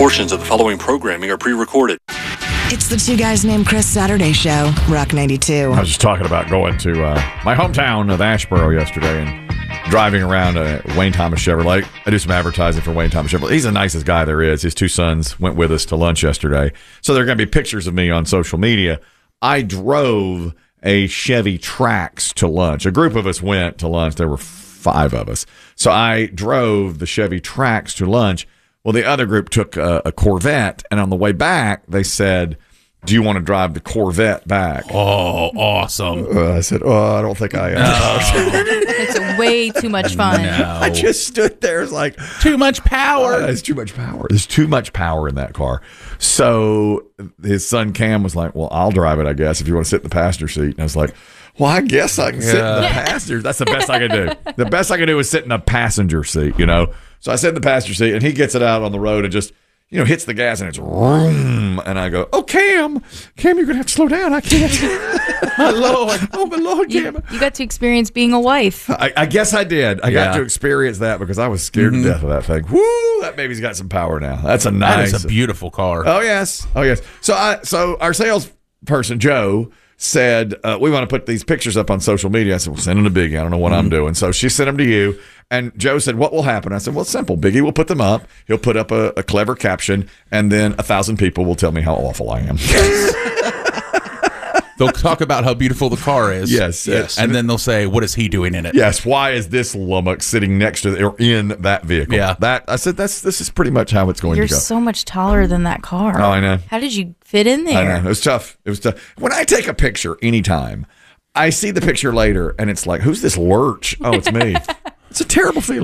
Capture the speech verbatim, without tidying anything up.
Portions of the following programming are pre-recorded. It's the Two Guys Named Chris Saturday Show, Rock ninety-two. I was just talking about going to uh, my hometown of Asheboro yesterday and driving around uh, Wayne Thomas Chevrolet. I do some advertising for Wayne Thomas Chevrolet. He's the nicest guy there is. His two sons went with us to lunch yesterday. So there are going to be pictures of me on social media. I drove a Chevy Trax to lunch. A group of us went to lunch. There were five of us. So I drove the Chevy Trax to lunch. Well, the other group took a, a Corvette, and on the way back, they said, do you want to drive the Corvette back? Oh, awesome. Uh, I said, oh, I don't think I am. No. It's way too much fun. No. I just stood there. It's like, Too much power. uh, it's too much power. There's too much power in that car. So his son Cam was like, well, I'll drive it, I guess, if you want to sit in the passenger seat. And I was like, well, I guess I can sit in the Yeah. passenger. That's the best I can do. The best I can do is sit in the passenger seat, you know. So I sit in the passenger seat, and he gets it out on the road and just, you know, hits the gas, and it's vroom. And I go, oh, Cam, Cam, you're going to have to slow down. I can't. My Lord. Oh, my Lord, Cam. You, you got to experience being a wife. I, I guess I did. I Yeah. got to experience that because I was scared Mm-hmm. to death of that thing. Woo! That baby's got some power now. That's a nice. That is a beautiful car. Oh yes, oh yes. So I, so our salesperson Joe said uh, we want to put these pictures up on social media. I said, well, send them to Biggie. I don't know what I'm doing. So she sent them to you, and Joe said, what will happen? I said, well, it's simple. Biggie will put them up. He'll put up a, a clever caption, and then a thousand people will tell me how awful I am. They'll talk about how beautiful the car is. Yes, yes. And then they'll say, what is he doing in it? Yes. Why is this lummox sitting next to or in that vehicle? Yeah. That I said that's this is pretty much how it's going You're to go. so much taller than that car. Oh, I know. How did you fit in there? I know. It was tough. It was tough. When I take a picture anytime, I see the picture later and it's like, who's this lurch? Oh, it's me. It's a terrible feeling.